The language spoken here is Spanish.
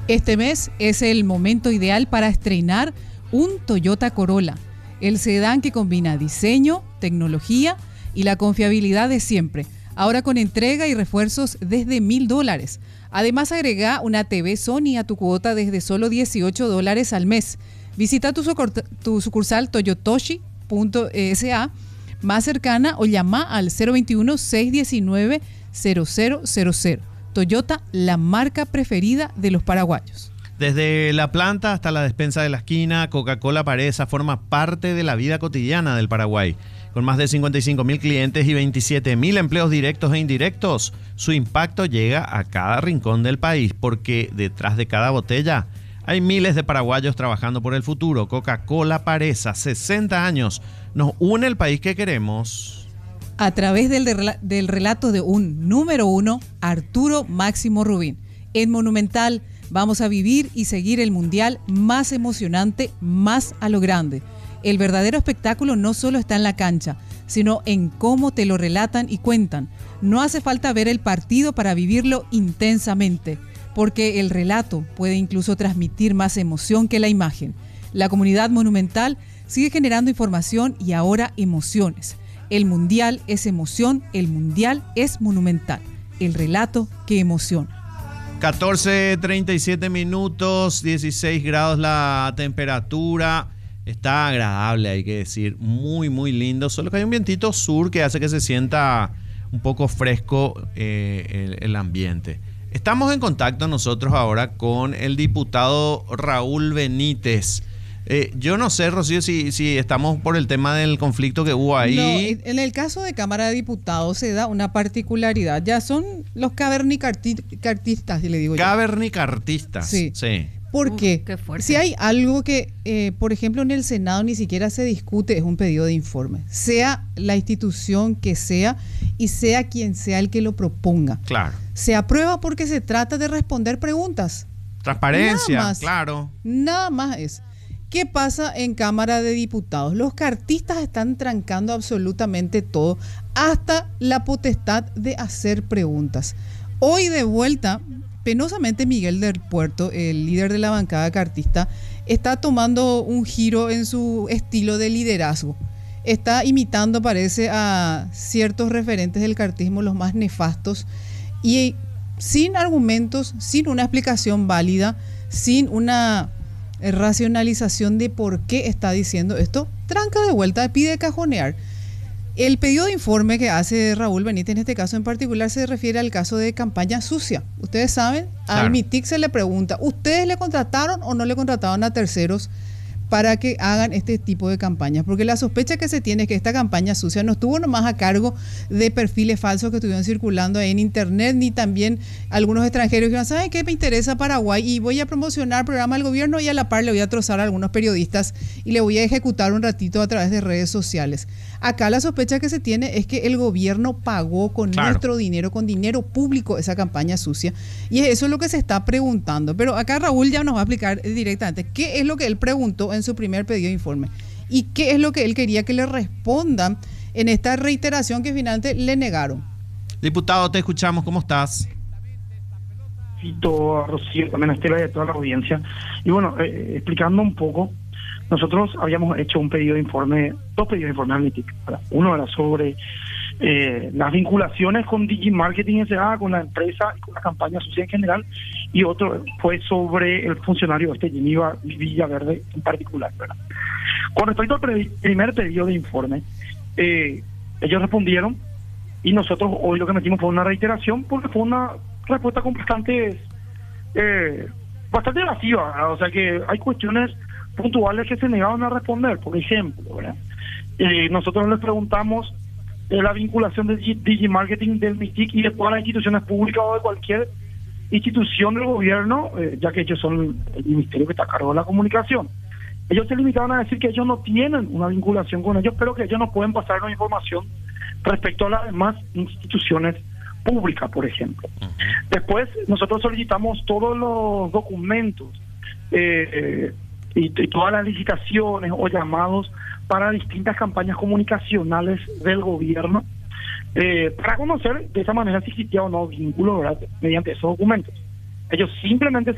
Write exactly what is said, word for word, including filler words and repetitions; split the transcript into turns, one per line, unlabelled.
Este mes es el momento ideal para estrenar un Toyota Corolla, el sedán que combina diseño, tecnología y la confiabilidad de siempre. Ahora con entrega y refuerzos desde mil dólares. Además agrega una T V Sony a tu cuota desde solo dieciocho dólares al mes. Visita tu, sucur- tu sucursal toyotoshi punto es a más cercana o llama al cero veintiuno, seiscientos diecinueve, cero cero cero cero. Toyota, la marca preferida de los paraguayos.
Desde la planta hasta la despensa de la esquina, Coca-Cola Paresa forma parte de la vida cotidiana del Paraguay. Con más de cincuenta y cinco mil clientes y veintisiete mil empleos directos e indirectos, su impacto llega a cada rincón del país, porque detrás de cada botella hay miles de paraguayos trabajando por el futuro. Coca-Cola Paresa, sesenta años, nos une el país que queremos.
A través del, del relato de un número uno, Arturo Máximo Rubín. En Monumental vamos a vivir y seguir el mundial más emocionante, más a lo grande. El verdadero espectáculo no solo está en la cancha, sino en cómo te lo relatan y cuentan. No hace falta ver el partido para vivirlo intensamente, porque el relato puede incluso transmitir más emoción que la imagen. La comunidad Monumental sigue generando información y ahora emociones. El mundial es emoción, el mundial es Monumental. El relato que emociona.
catorce treinta y siete minutos, dieciséis grados la temperatura. Está agradable, hay que decir, muy, muy lindo. Solo que hay un vientito sur que hace que se sienta un poco fresco eh, el, el ambiente. Estamos en contacto nosotros ahora con el diputado Raúl Benítez. Eh, yo no sé, Rocío, si, si estamos por el tema del conflicto que hubo ahí.
No, en el caso de Cámara de Diputados se da una particularidad. Ya son los cavernicartistas, le digo yo.
Cavernicartistas.
Sí.
sí.
¿Por
Uf,
qué?
qué fuerte.
Si hay algo que, eh, por ejemplo, en el Senado ni siquiera se discute, es un pedido de informe. Sea la institución que sea y sea quien sea el que lo proponga.
Claro.
Se aprueba porque se trata de responder preguntas.
Transparencia,
Nada más.
claro.
Nada más es. ¿Qué pasa en Cámara de Diputados? Los cartistas están trancando absolutamente todo, hasta la potestad de hacer preguntas. Hoy de vuelta, penosamente Miguel del Puerto, el líder de la bancada cartista, está tomando un giro en su estilo de liderazgo. Está imitando, parece, a ciertos referentes del cartismo, los más nefastos, y sin argumentos, sin una explicación válida, sin una racionalización de por qué está diciendo esto, tranca de vuelta, pide cajonear. El pedido de informe que hace Raúl Benítez, en este caso en particular, se refiere al caso de campaña sucia. Ustedes saben,
Claro.
al MITIC se le pregunta, ¿ustedes le contrataron o no le contrataron a terceros para que hagan este tipo de campañas? Porque la sospecha que se tiene es que esta campaña sucia no estuvo nomás a cargo de perfiles falsos que estuvieron circulando ahí en internet, ni también algunos extranjeros que dijeron, ¿saben qué? Me interesa Paraguay y voy a promocionar el programa del gobierno y a la par le voy a trozar a algunos periodistas y le voy a ejecutar un ratito a través de redes sociales. Acá la sospecha que se tiene es que el gobierno pagó con
Claro.
nuestro dinero, con dinero público, esa campaña sucia. Y eso es lo que se está preguntando. Pero acá Raúl ya nos va a explicar directamente qué es lo que él preguntó en su primer pedido de informe y qué es lo que él quería que le respondan en esta reiteración que finalmente le negaron.
Diputado, te escuchamos, ¿cómo estás?
Fito, a Rocío, también a Estela y a toda la audiencia. Y bueno, eh, explicando un poco, nosotros habíamos hecho un pedido de informe, dos pedidos de informe al MITIC. Uno era sobre eh, las vinculaciones con Digimarketing S A, con la empresa y con la campaña social en general, y otro fue sobre el funcionario este Jimmy Villaverde en particular, ¿verdad? Con respecto al pre- primer pedido de informe, eh, ellos respondieron y nosotros hoy lo que metimos fue una reiteración porque fue una respuesta con bastantes eh, bastante evasiva, ¿verdad? O sea que hay cuestiones puntuales que se negaban a responder. Por ejemplo, ¿verdad? Eh, nosotros les preguntamos eh, la vinculación de Digimarketing, del MITIC y de todas las instituciones públicas o de cualquier institución del gobierno, eh, ya que ellos son el ministerio que está a cargo de la comunicación. Ellos se limitaban a decir que ellos no tienen una vinculación con ellos, pero que ellos nos pueden pasarnos información respecto a las demás instituciones públicas, por ejemplo. Uh-huh. Después, nosotros solicitamos todos los documentos eh, eh, y, y todas las licitaciones o llamados para distintas campañas comunicacionales del gobierno, eh, para conocer de esa manera si existía o no vínculo, ¿verdad?, mediante esos documentos. Ellos simplemente